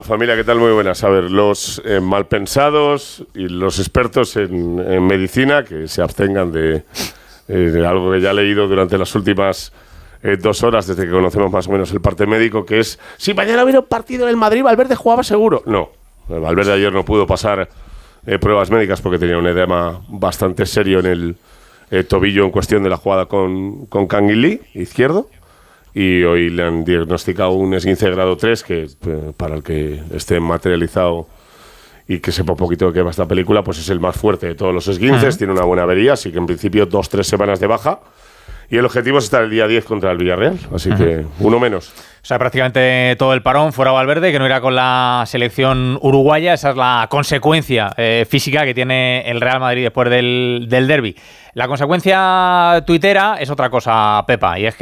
Familia, ¿qué tal? Muy buenas. A ver, los malpensados y los expertos en medicina que se abstengan de algo que ya he leído durante las últimas 2 horas desde que conocemos más o menos el parte médico, que es, si mañana hubiera un partido en el Madrid, Valverde jugaba seguro. No, Valverde ayer no pudo pasar pruebas médicas porque tenía un edema bastante serio en el tobillo en cuestión de la jugada con Canguilí, izquierdo. Y hoy le han diagnosticado un esguince de grado 3 que para el que esté materializado y que sepa un poquito de qué va esta película, pues es el más fuerte de todos los esguinces. Tiene una buena avería, así que en principio 2-3 semanas de baja. Y el objetivo es estar el día 10 contra el Villarreal, así que uno menos. O sea, prácticamente todo el parón fuera Valverde, que no irá con la selección uruguaya. Esa es la consecuencia física que tiene el Real Madrid después del derbi. La consecuencia tuitera es otra cosa, Pepa, y es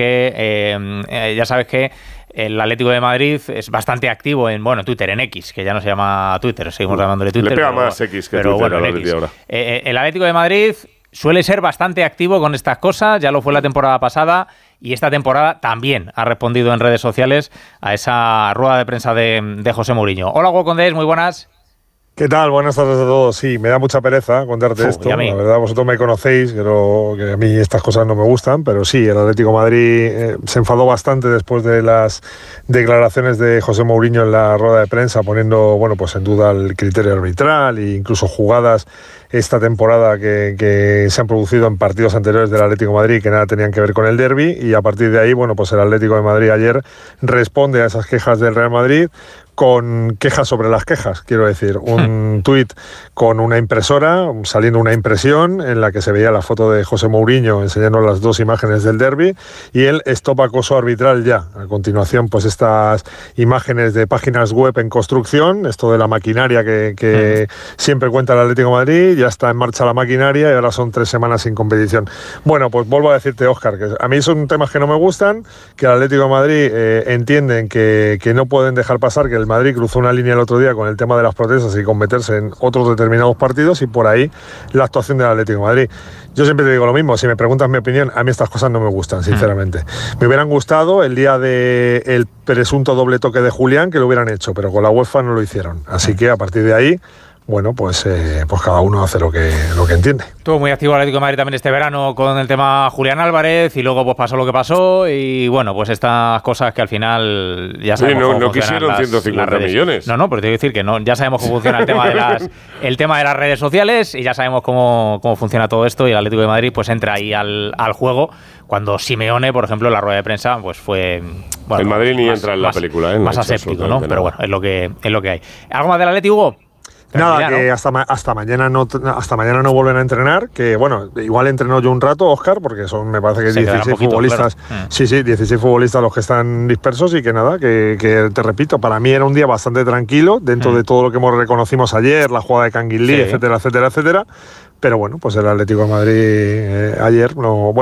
que ya sabes que el Atlético de Madrid es bastante activo en Twitter, en X, que ya no se llama Twitter, seguimos llamándole Twitter. Le pega más X que pero Twitter bueno, a X. Ahora. El Atlético de Madrid suele ser bastante activo con estas cosas, ya lo fue la temporada pasada y esta temporada también ha respondido en redes sociales a esa rueda de prensa de José Mourinho. Hola, Hugo Condés, muy buenas. ¿Qué tal? Buenas tardes a todos. Sí, me da mucha pereza contarte esto. La verdad, vosotros me conocéis, que a mí estas cosas no me gustan, pero sí, el Atlético de Madrid se enfadó bastante después de las declaraciones de José Mourinho en la rueda de prensa, poniendo pues en duda el criterio arbitral e incluso jugadas esta temporada que se han producido en partidos anteriores del Atlético de Madrid que nada tenían que ver con el derbi, y a partir de ahí, pues el Atlético de Madrid ayer responde a esas quejas del Real Madrid con quejas sobre las quejas, quiero decir, un tuit con una impresora, saliendo una impresión en la que se veía la foto de José Mourinho enseñando las 2 imágenes del derbi, y él stop acoso arbitral ya. A continuación, pues estas imágenes de páginas web en construcción, esto de la maquinaria que siempre cuenta el Atlético de Madrid, ya está en marcha la maquinaria y ahora son 3 semanas sin competición. Bueno, pues vuelvo a decirte, Óscar, que a mí son temas que no me gustan, que el Atlético de Madrid entienden que no pueden dejar pasar que el Madrid cruzó una línea el otro día con el tema de las protestas y con meterse en otros determinados partidos, y por ahí la actuación del Atlético de Madrid. Yo siempre te digo lo mismo, si me preguntas mi opinión, a mí estas cosas no me gustan, sinceramente. Me hubieran gustado el día del presunto doble toque de Julián, que lo hubieran hecho, pero con la UEFA no lo hicieron. Así que a partir de ahí, pues cada uno hace lo que entiende. Estuvo muy activo el Atlético de Madrid también este verano con el tema Julián Álvarez, y luego pues pasó lo que pasó, y pues estas cosas que al final ya sabemos cómo no quisieron 150 millones. No, pero te quiero decir que ya sabemos cómo funciona el tema de las redes sociales, y ya sabemos cómo funciona todo esto, y el Atlético de Madrid pues entra ahí al juego cuando Simeone, por ejemplo, en la rueda de prensa pues fue el Madrid ni entra en la película, más aséptico, ¿no? Pero bueno, es lo que hay. ¿Algo más del Atlético, Hugo? Nada, que hasta mañana no vuelven a entrenar, que igual entrenó yo un rato, Óscar, porque me parece que 16 futbolistas, claro. Sí, 16 futbolistas los que están dispersos, y que nada, que te repito, para mí era un día bastante tranquilo, dentro de todo lo que reconocimos ayer, la jugada de Canguilí, etcétera, pero pues el Atlético de Madrid ayer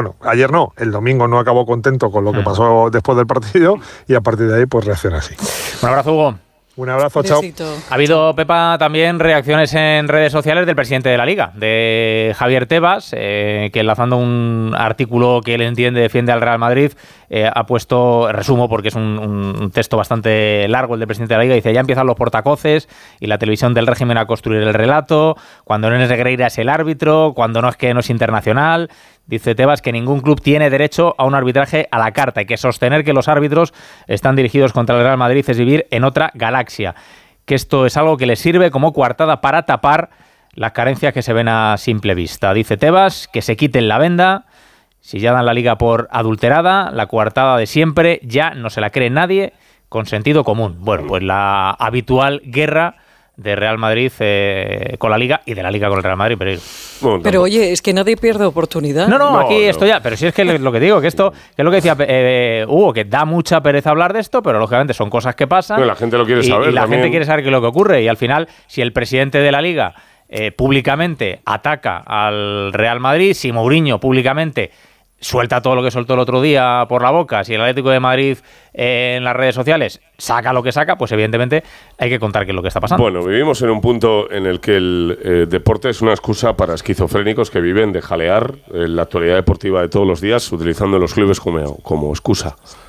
no, el domingo no acabó contento con lo que pasó después del partido, y a partir de ahí pues reacciona así. Un abrazo, Hugo. Un abrazo, chao. Ha habido, Pepa, también reacciones en redes sociales del presidente de la Liga, de Javier Tebas, que enlazando un artículo que él entiende defiende al Real Madrid, ha puesto, resumo porque es un texto bastante largo el del presidente de la Liga, dice: ya empiezan los portacoces y la televisión del régimen a construir el relato, cuando no es Negreira es el árbitro, cuando no es internacional. Dice Tebas que ningún club tiene derecho a un arbitraje a la carta, y que sostener que los árbitros están dirigidos contra el Real Madrid es vivir en otra galaxia. Que esto es algo que les sirve como coartada para tapar las carencias que se ven a simple vista. Dice Tebas que se quiten la venda. Si ya dan la Liga por adulterada, la coartada de siempre ya no se la cree nadie, con sentido común. Bueno, pues la habitual guerra de Real Madrid con la Liga, y de la Liga con el Real Madrid. Pero oye, es que nadie pierde oportunidad. No, aquí esto ya, pero si es que lo que digo, que esto, que es lo que decía Hugo, que da mucha pereza hablar de esto, pero lógicamente son cosas que pasan. La gente lo quiere saber. Y la gente quiere saber qué es lo que ocurre, y al final, si el presidente de la Liga públicamente ataca al Real Madrid, si Mourinho públicamente suelta todo lo que soltó el otro día por la boca, si el Atlético de Madrid en las redes sociales saca lo que saca, pues evidentemente hay que contar qué es lo que está pasando. Bueno, vivimos en un punto en el que el deporte es una excusa para esquizofrénicos que viven de jalear la actualidad deportiva de todos los días, utilizando los clubes como excusa.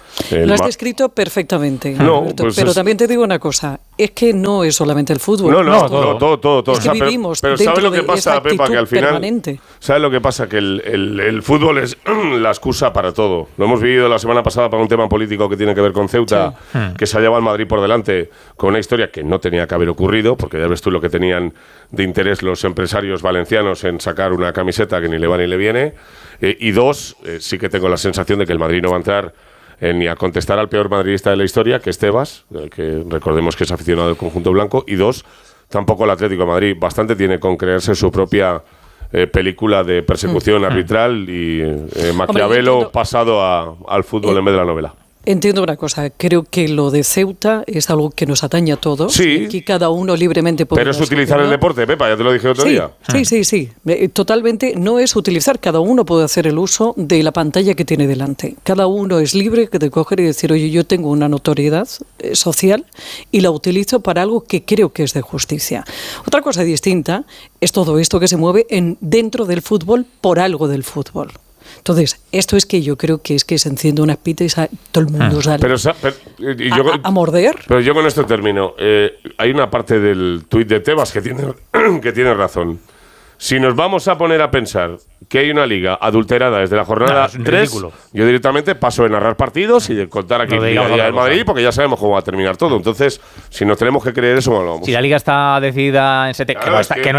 Lo has descrito perfectamente, no, pues pero también te digo una cosa, es que no es solamente el fútbol. Todo. Es que vivimos pero ¿sabes lo que pasa, Pepa? Que al final, permanente. ¿sabes lo que pasa? Que el fútbol es la excusa para todo. Lo hemos vivido la semana pasada para un tema político que tiene que ver con Ceuta, que se ha llevado al Madrid por delante con una historia que no tenía que haber ocurrido, porque ya ves tú lo que tenían de interés los empresarios valencianos en sacar una camiseta que ni le va ni le viene. Y dos, sí que tengo la sensación de que el Madrid no va a entrar ni a contestar al peor madridista de la historia, que es Tebas, que recordemos que es aficionado del conjunto blanco, y dos, tampoco el Atlético de Madrid. Bastante tiene con crearse su propia película de persecución arbitral y Maquiavelo pasado al fútbol en vez de la novela. Entiendo una cosa, creo que lo de Ceuta es algo que nos atañe a todos, sí, que cada uno libremente puede. Pero es utilizar el deporte, Pepa, ya te lo dije otro día. Sí, totalmente, no es utilizar, cada uno puede hacer el uso de la pantalla que tiene delante. Cada uno es libre de coger y decir, oye, yo tengo una notoriedad social y la utilizo para algo que creo que es de justicia. Otra cosa distinta es todo esto que se mueve dentro del fútbol por algo del fútbol. Entonces, esto es que yo creo que se enciende una pita y todo el mundo sale a morder. Pero yo con esto termino. Hay una parte del tuit de Tebas que tiene razón. Si nos vamos a poner a pensar que hay una liga adulterada desde la jornada 3, yo directamente paso de narrar partidos y de contar aquí la Liga del Madrid, porque ya sabemos cómo va a terminar todo. Entonces, si nos tenemos que creer eso, vamos. Si la liga está decidida en que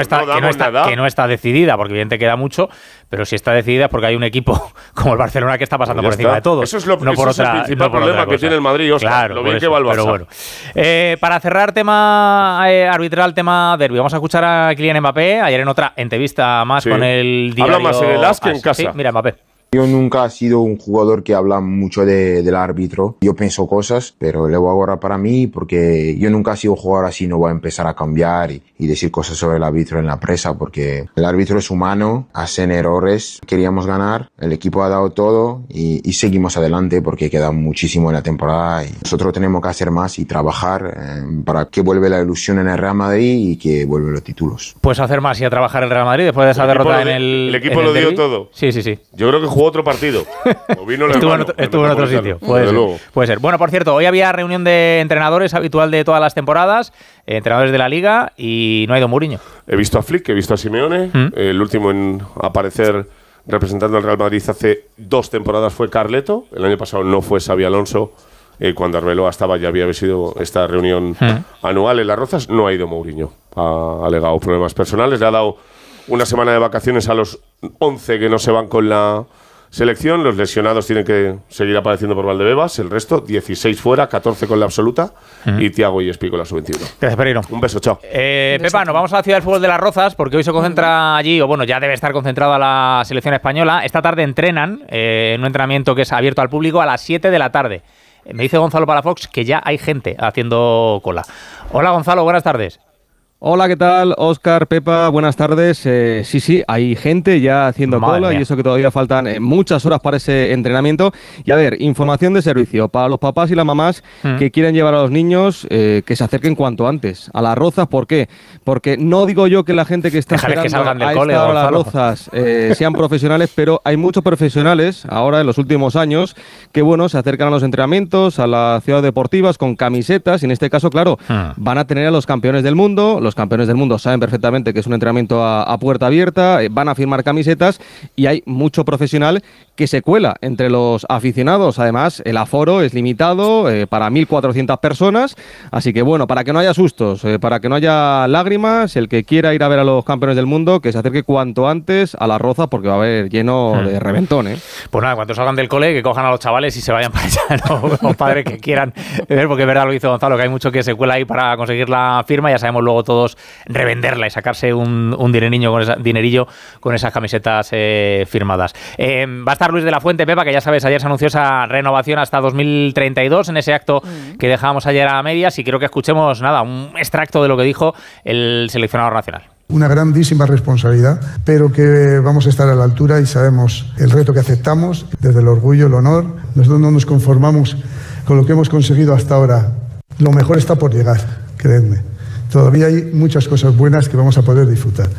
no está decidida, porque evidentemente queda mucho, pero si está decidida es porque hay un equipo como el Barcelona que está pasando por encima de todo. Eso es el principal problema que tiene el Madrid, Óscar. Claro, lo bien que va el Barça. Pero bueno. Para cerrar tema arbitral, tema derbi, vamos a escuchar a Kylian Mbappé ayer en otra entrevista más con el diario. Habla más en el AS que en casa. Sí, mira, Mbappé. Yo nunca he sido un jugador que habla mucho del árbitro. Yo pienso cosas, pero le voy a guardar para mí porque yo nunca he sido un jugador así, no voy a empezar a cambiar y decir cosas sobre el árbitro en la prensa porque el árbitro es humano, hacen errores. Queríamos ganar, el equipo ha dado todo y seguimos adelante porque queda muchísimo en la temporada y nosotros tenemos que hacer más y trabajar para que vuelva la ilusión en el Real Madrid y que vuelvan los títulos. Pues hacer más y a trabajar el Real Madrid después de esa derrota en el... El equipo lo dio todo. Sí. Yo creo que jugó otro partido. Estuvo en otro sitio. Puede ser. Bueno, por cierto, hoy había reunión de entrenadores habitual de todas las temporadas, entrenadores de la Liga, y no ha ido Mourinho. He visto a Flick, he visto a Simeone. El último en aparecer representando al Real Madrid hace 2 temporadas fue Carleto. El año pasado no fue Xabi Alonso. Cuando Arbeloa estaba ya había sido esta reunión anual en Las Rozas. No ha ido Mourinho. Ha alegado problemas personales. Le ha dado una semana de vacaciones a los 11 que no se van con la selección. Los lesionados tienen que seguir apareciendo por Valdebebas. El resto, 16 fuera, 14 con la absoluta y Thiago y Espi con la sub-21. Gracias, Pereiro. Un beso, chao. Pepa, nos vamos a la ciudad del fútbol de Las Rozas porque hoy se concentra allí, o bueno, ya debe estar concentrada la selección española. Esta tarde entrenan en un entrenamiento que es abierto al público a las 7 de la tarde. Me dice Gonzalo Palafox que ya hay gente haciendo cola. Hola, Gonzalo, buenas tardes. Hola, ¿qué tal? Óscar, Pepa, buenas tardes. Sí, hay gente ya haciendo cola y eso que todavía faltan muchas horas para ese entrenamiento. Y a ver, información de servicio para los papás y las mamás que quieren llevar a los niños, que se acerquen cuanto antes a Las Rozas. ¿Por qué? Porque no digo yo que la gente que está esperando a esta hora Las Rozas sean profesionales, pero hay muchos profesionales ahora en los últimos años que, bueno, se acercan a los entrenamientos, a las ciudades deportivas con camisetas y en este caso, claro, van a tener a los campeones del mundo. Los campeones del mundo saben perfectamente que es un entrenamiento a puerta abierta, van a firmar camisetas y hay mucho profesional que se cuela entre los aficionados. Además, el aforo es limitado para 1.400 personas, así que bueno, para que no haya sustos, para que no haya lágrimas, el que quiera ir a ver a los campeones del mundo, que se acerque cuanto antes a Las Rozas porque va a haber lleno de reventón. Pues nada, cuando salgan del cole, que cojan a los chavales y se vayan para allá, ¿no? Los padres que quieran ver, porque es verdad lo hizo Gonzalo, que hay mucho que se cuela ahí para conseguir la firma, ya sabemos luego todo revenderla y sacarse un dinerillo con esas camisetas firmadas. Va a estar Luis de la Fuente, Pepa, que ya sabes, ayer se anunció esa renovación hasta 2032 en ese acto que dejábamos ayer a medias y quiero que escuchemos un extracto de lo que dijo el seleccionador nacional. Una grandísima responsabilidad, pero que vamos a estar a la altura y sabemos el reto que aceptamos, desde el orgullo, el honor. Nosotros no nos conformamos con lo que hemos conseguido hasta ahora. Lo mejor está por llegar, creedme. Todavía hay muchas cosas buenas que vamos a poder disfrutar.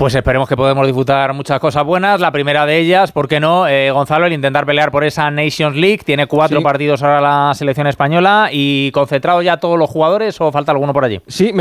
Pues esperemos que podamos disfrutar muchas cosas buenas. La primera de ellas, ¿por qué no? Gonzalo, el intentar pelear por esa Nations League. Tiene 4 partidos ahora la selección española. ¿Y concentrados ya todos los jugadores o falta alguno por allí? Sí,